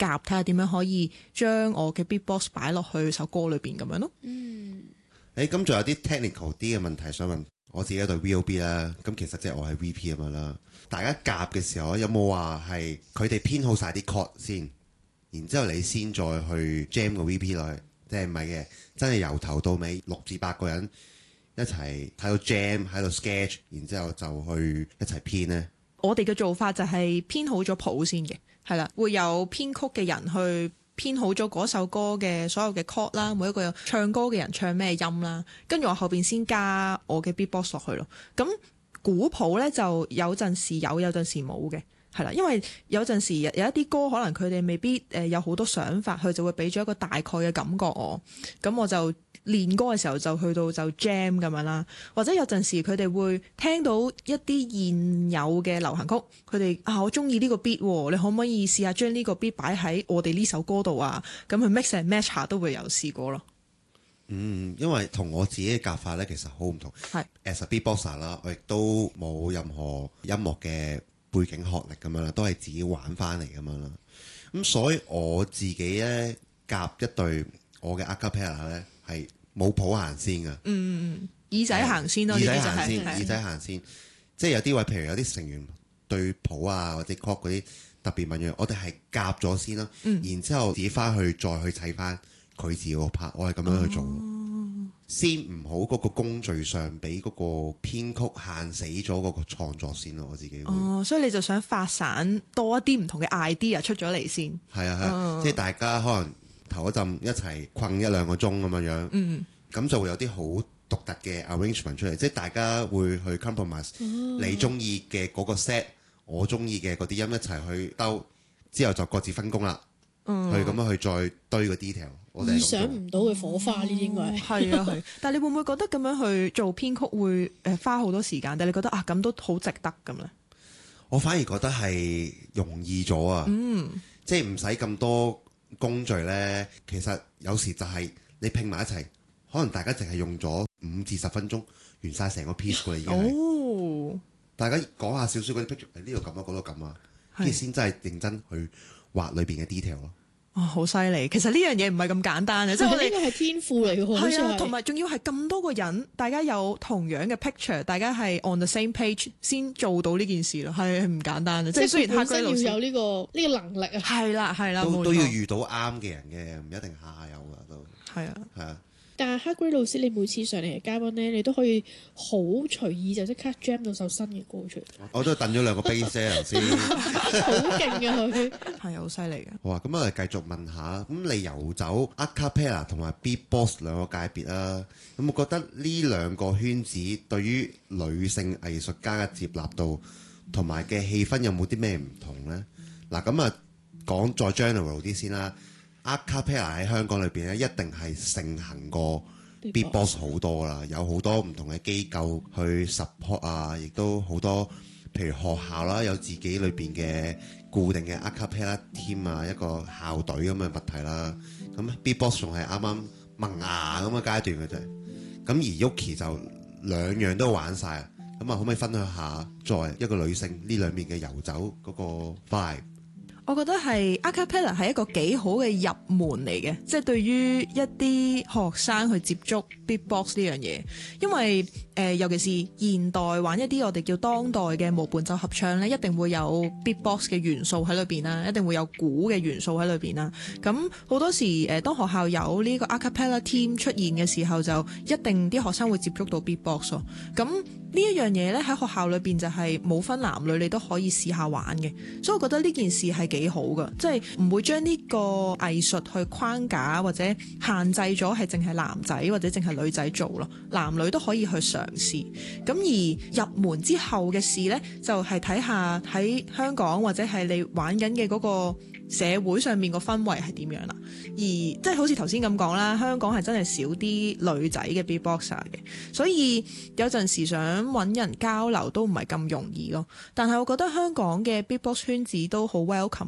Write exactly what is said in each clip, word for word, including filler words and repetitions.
夾，睇下點樣可以將我嘅 beatbox 擺落去首歌裏邊咁樣咯。 嗯， 誒咁仲有啲 technical 啲嘅問題想問我自己一隊 V O B 啦，咁其實即係我係 V P 咁樣啦。大家夾嘅時候有冇話係佢哋編好晒啲 chord 先，然之後你先再去 jam 個 V P 落去，即係唔係嘅？真係由頭到尾六至八個人一齊喺度 jam 喺度 sketch， 然之後就去一齊編呢？ 我哋嘅做法就係編好咗譜先嘅，係啦，會有編曲嘅人去編好咗嗰首歌嘅所有嘅 chord 啦，每一個唱歌嘅人唱咩音啦，跟住我後邊先加我嘅 beatbox 落去咯。咁鼓譜咧就有陣時有，有陣時冇嘅，係啦，因為有陣時有一啲歌可能佢哋未必誒有好多想法，佢就會俾咗一個大概嘅感覺我，咁我就練歌嘅時候就去到就 jam 咁樣啦，或者有陣時佢哋會聽到一啲現有嘅流行曲，佢哋啊我中意呢個 beat 喎，你可唔可以試下將呢個 beat 擺喺我哋呢首歌度啊？咁去 mix and match 下都會有試過咯。 嗯，因為同我自己嘅夾法咧，其實好唔同。 係 as a beatboxer 啦，我亦都冇任何音樂嘅背景學歷咁樣啦，都係自己玩翻嚟咁樣啦。咁所以我自己咧夾一隊我嘅 a cappella 咧係冇譜行先㗎。 嗯，耳仔行先咯， 耳仔呢啲就係行先，耳仔行先。即係有啲位，譬如有啲成員對譜啊或者 chord 嗰啲特別敏鋭，我哋係夾咗先啦， 嗯然之後自己翻去再去砌翻佢自己個 part，我係咁樣去做。 哦先唔好嗰個工序上俾嗰個編曲限死咗嗰個創作先咯，我自己會。 哦，所以你就想發散多一啲唔同嘅 idea 出咗嚟先。 係啊係啊， 哦即係大家可能頭嗰陣一齊困一兩個鐘咁樣樣， 嗯， 咁就會有啲好獨特嘅 arrangement 出嚟，即係大家會去 compromise，你中意嘅嗰個 set，我中意嘅嗰啲音一齊去兜，之後就各自分工啦， 嗯去咁樣去再堆個 detail。我哋係意咁做想唔到嘅火花呢啲應該係。 係啊係，但係你會唔會覺得咁樣去做編曲會誒花好多時間？但係你覺得啊咁都好值得咁咧？ 我反而覺得係容易咗啊， 嗯， 即係唔使咁多工序呢。其實有時就係你拼埋一齊，可能大家淨係用咗五至十分鐘完晒成個 piece 㗎啦，已經係。 哦， 大家講下少少嗰啲 picture，喺呢度咁啊，嗰度咁啊，跟住係先真係認真去畫裏邊嘅 detail 咯。 哦，好犀利！其實呢樣嘢唔係咁簡單嘅，即係我哋呢個係天賦嚟嘅喎，好似係啊， 係同埋仲要係咁多個人，大家有同樣嘅 picture，大家係 on the same page 先做到呢件事咯，係唔簡單嘅。即係雖然本身黑龜老師要有呢個呢個能力啊。 係啦係啦，冇錯都都要遇到啱嘅人嘅，唔一定下下有噶都係啊。 係啊。 但係黑龜老師，你每次上嚟嘅嘉賓咧，你都可以好隨意就即刻 jam 到首新嘅歌出嚟， 我都係等咗兩個 bass 啫頭先。 好勁啊佢！ 係好犀利嘅。 好啊，咁我哋繼續問下，咁你游走 a cappella 同埋 beatbox 兩個界別啦，咁我覺得呢兩個圈子對於女性藝術家嘅接納度同埋嘅氣氛有冇啲咩唔同呢？嗱，咁啊講再 general 啲先啦。a cappella 喺香港裏邊咧，一定係盛行過 beatbox 好多啦，有好多唔同嘅機構去 support 啊，亦都好多譬如學校啦，有自己裏邊嘅固定嘅 a cappella team 啊，一個校隊咁嘅物體啦。咁 beatbox 仲係啱啱萌芽咁嘅階段嘅啫。咁而 Yuki 就兩樣都玩晒。咁啊，可唔可以分享下作為一個女性呢兩面嘅遊走嗰個 vibe？ 我覺得係 a cappella 係一個幾好嘅入門嚟嘅，即係對於一啲學生去接觸 beatbox 呢樣嘢，因為誒、呃、尤其是現代玩一啲我哋叫當代嘅無伴奏合唱咧，一定會有 beatbox 嘅元素喺裏邊啦，一定會有鼓嘅元素喺裏邊啦。咁好多時誒、呃，當學校有呢個 a cappella team 出現嘅時候，就一定啲學生會接觸到 beatbox 咯。咁呢一樣嘢咧喺學校裏邊就係冇分男女，你都可以試下玩嘅，所以我覺得呢件事係幾好噶，即係唔會將呢個藝術去框架或者限制咗係淨係男仔或者淨係女仔做咯，男女都可以去嘗試。咁而入門之後嘅事呢，就係睇下喺香港或者係你玩緊嘅嗰個社會上面個氛圍係點樣啦。而即係好似頭先咁講啦，香港係真係少啲女仔嘅 beatboxer 嘅，所以有陣時想揾人交流都唔係咁容易咯。但係我覺得香港嘅 beatbox 圈子都好 welcoming 啊，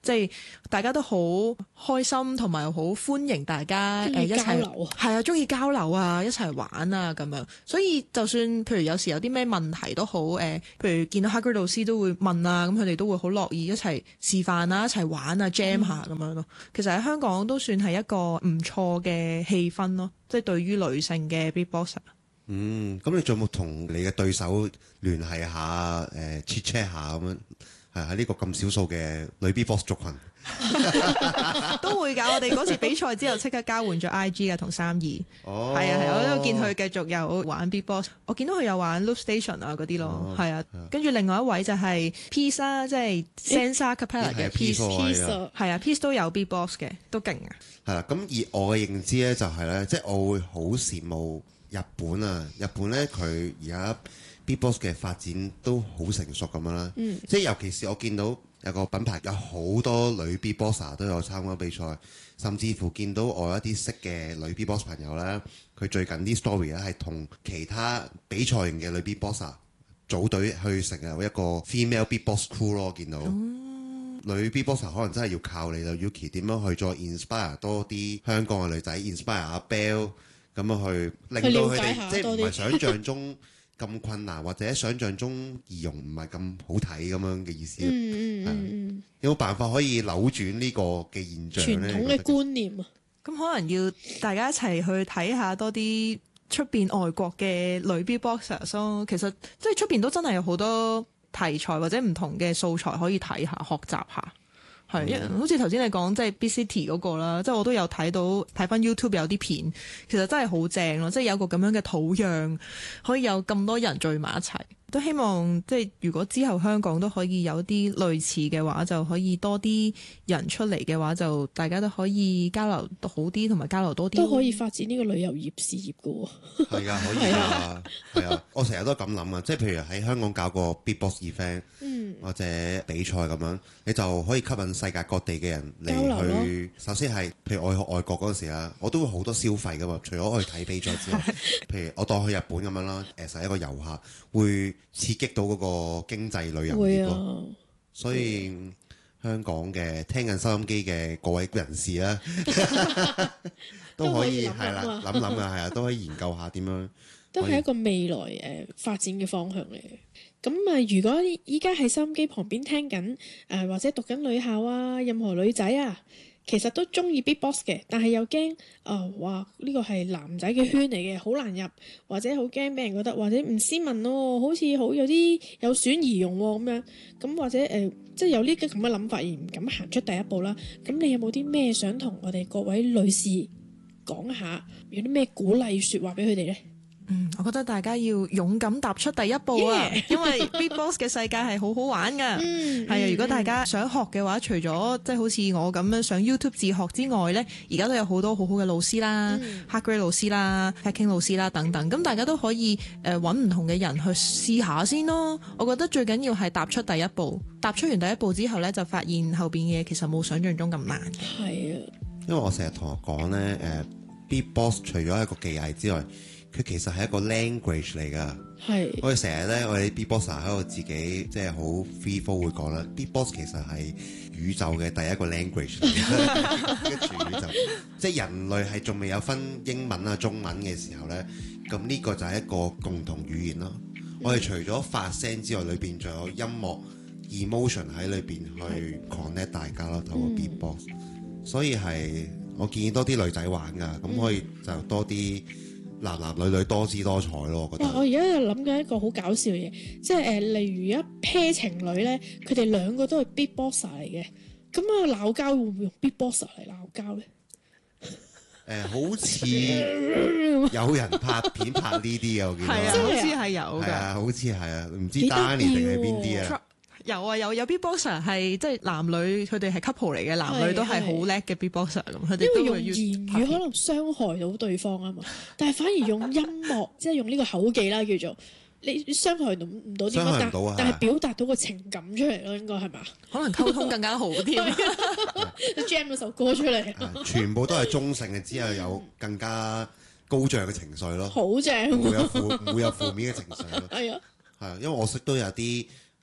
即係大家都好開心，同埋好歡迎大家誒鍾意一齊交流啊係啊，中意交流啊，一齊玩啊咁樣。所以就算譬如有時有啲咩問題都好誒，譬如見到 Hagrid 老師都會問啊，咁佢哋都會好樂意一齊示範啊，一齊玩啊 jam 下咁樣咯。其實喺香港都算係一個唔錯嘅氣氛咯，即係對於女性嘅 beatboxer。 嗯，咁你仲有冇同你嘅對手聯繫下誒 chat chat 下咁樣？係喺呢個咁少數嘅女 beatbox 族群。 都會㗎，我哋嗰次比賽之後即刻交換咗 I G 嘅同三二， 哦， 係啊係啊，我都見佢繼續有玩 beatbox，我見到佢有玩 loop station 啊嗰啲咯，係啊，跟住另外一位就係 Peace 啦，即係 Sansa Capella 嘅 Peace，係啊 Peace 都有 beatbox 嘅，都勁啊。 係啦，咁而我嘅認知咧就係咧，即係我會好羨慕日本啊，日本咧佢而家 beatbox 嘅發展都好成熟咁樣啦， 嗯， 即係尤其是我見到有個品牌有好多女 beatboxer 都有參加比賽，甚至乎見到我一啲識嘅女 beatbox 朋友咧，佢最近啲 story 咧係同其他比賽型嘅女 beatboxer 組隊去成立一個 female beatbox crew 咯，見到。 嗯女 beatboxer 可能真係要靠你啦 Yuki 點樣去再 inspire 多啲香港嘅女仔 inspire 阿 Bell 咁樣去令到佢去了解哋即係唔係下多啲想像中咁困難或者想像中儀容唔係咁好睇咁樣嘅意思。 嗯嗯嗯嗯， 有冇辦法可以扭轉呢個嘅現象咧？ 傳統嘅觀念啊， 咁可能要大家一齊去睇下多啲出邊外國嘅女 beatboxers 咯。其實即係出邊都真係有好多題材或者唔同嘅素材可以睇下學習下。係，因為好似頭先你講即係 Beat City 嗰個啦，即係我都有睇到睇翻 YouTube 有啲片，其實真係好正咯，即係有個咁樣嘅土壤，可以有咁多人聚埋一齊。都希望即係如果之後香港都可以有啲類似嘅話，就可以多啲人出嚟嘅話，就大家都可以交流好啲，同埋交流多啲， 都可以發展呢個旅遊業事業嘅喎。 係㗎，可以㗎，係啊！我成日都咁諗啊，即係譬如喺香港搞個 beatbox event， 嗯， 或者比賽咁樣，你就可以吸引世界各地嘅人交流嚟去。首先係譬如我去外國嗰陣時啊，我都會好多消費㗎嘛。除咗去睇比賽之外，譬如我當去日本咁樣啦，誒，實係一個遊客會刺激到嗰個經濟旅遊會業咯。 啊， 所以香港嘅聽緊收音機嘅各位人士啦，都可以都可以諗諗係啦， 啊諗諗啊，係啊，都可以研究下點樣。 都係一個未來誒、呃、發展嘅方向嚟嘅。咁啊，如果依家喺收音機旁邊聽緊誒、呃，或者讀緊女校啊，任何女仔啊，其實都中意 beatbox 嘅，但係又驚啊，哇！呢個係男仔嘅圈嚟嘅，好難入，或者好驚俾人覺得，或者唔斯文咯、好似好有啲有損儀容喎咁樣。咁或者誒、呃，即係有呢個咁嘅諗法而唔敢行出第一步啦。咁你有冇啲咩想同我哋各位女士講下？有啲咩鼓勵説話俾佢哋呢？ 嗯，我覺得大家要勇敢踏出第一步啊 Yeah 因為 beatbox 嘅世界係好好玩噶。 嗯， 係啊，如果大家想學嘅話，除咗即係好似我咁樣上 YouTube 自學之外呢，而家都有好多好好嘅老師啦、 嗯 Hagrid 老師啦、Hacking 老師啦等等，咁大家都可以誒揾唔同嘅人去試下先咯。我覺得最緊要係踏出第一步，踏出完第一步之後呢，就發現後邊嘅嘢其實冇想象中咁難。 係啊， 因為我成日同學講咧，誒 beatbox 除咗係一個技藝之外，佢其實係一個 language 嚟㗎。 係我哋成日咧，我哋啲 beatboxer 喺度自己即係好 free flow 會講啦。beatbox 其實係宇宙嘅第一個 language 嚟嘅，跟住宇宙，即係人類係仲未有分英文啊、中文嘅時候咧，咁呢個就係一個共同語言咯。我哋除咗發聲之外，裏邊仲有音樂 emotion 喺裏邊去 connect 大家咯，透過 beatbox。所以係我建議多啲女仔玩㗎，咁可以就多啲。男男女女多姿多彩咯，我覺得。 哇！我而家又諗緊一個好搞笑嘅嘢，即係誒、呃，例如一 pair 情侶咧，佢哋兩個都係 beatboxer 嚟嘅，咁啊鬧交會唔會用 beatboxer 嚟鬧交咧？ 誒、呃，好似有人拍片拍呢啲嘅，我見到。 係啊，好似係有㗎。 係啊，好似係啊，唔知幾得意 Danny 定係邊喎啲啊？ 有啊有有 beatboxer 係即係男女佢哋係 couple 嚟嘅，男女都係好叻嘅 beatboxer 咁，佢哋因為用都會要言拍片語可能傷害到對方啊嘛，但係反而用音樂，即係用呢個口技啦，叫做你你傷害到唔到啲乜，但傷害唔到啊但係表達到個情感出嚟咯，應該係嘛可能溝通更加好添。 你？jam 嗰首歌出嚟， 係全部都係中性嘅，只係有更加高漲嘅情緒咯， 好正唔會有喎！ 負唔會有負面嘅情緒咯。 係啊， 係啊，因為我識都有啲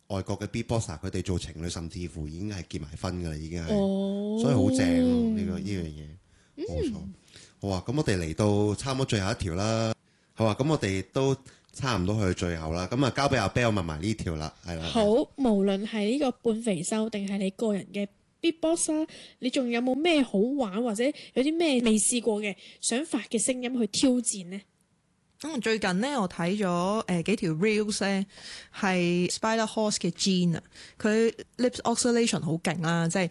外國嘅 beatboxer 佢哋做情侶，甚至乎已經係結埋婚㗎啦，已經係， 哦， 所以好正咯呢個呢樣嘢，冇錯。好啊，咁我哋嚟到差唔多最後一條啦。好啊，咁我哋都差唔多去最後啦。咁啊，交俾阿 Bell 問埋呢條啦，係啦。 好，無論係呢個半肥瘦定係你個人嘅 beatbox 啦，你仲有冇咩好玩或者有啲咩未試過嘅想發嘅聲音去挑戰呢？ 咁最近咧，我睇咗誒幾條 reels 咧，係 Spider Horse 嘅 Jean 啊，佢 lips oscillation 好勁啦，即係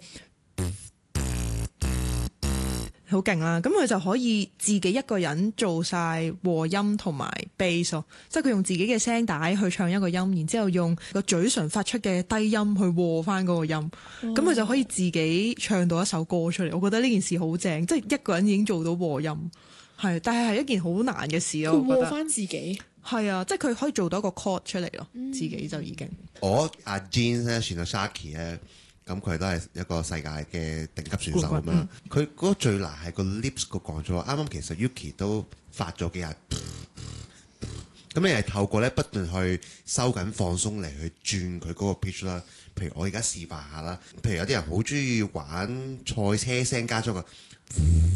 好勁啦。咁佢就可以自己一個人做晒和音同埋 bass 咯，即係佢用自己嘅聲帶去唱一個音，然之後用個嘴唇發出嘅低音去和翻嗰個音，咁佢、哦、就可以自己唱到一首歌出嚟。我覺得呢件事好正，即係一個人已經做到和音。係，但係係一件好難嘅事咯。我覺得翻自己係啊，即係佢可以做到一個 chord 出嚟咯，嗯、自己就已經。 我阿 Jean 咧，算到 Sharky 咧，咁佢都係一個世界嘅頂級選手咁啦。佢嗰、嗯、個最難係個 lips 個講咗。啱啱其實 Yuki 都發咗幾下，咁你係透過咧不斷去收緊放鬆嚟去轉佢嗰個 pitch 啦。譬如我而家示範下啦，譬如有啲人好中意玩賽車聲加咗個。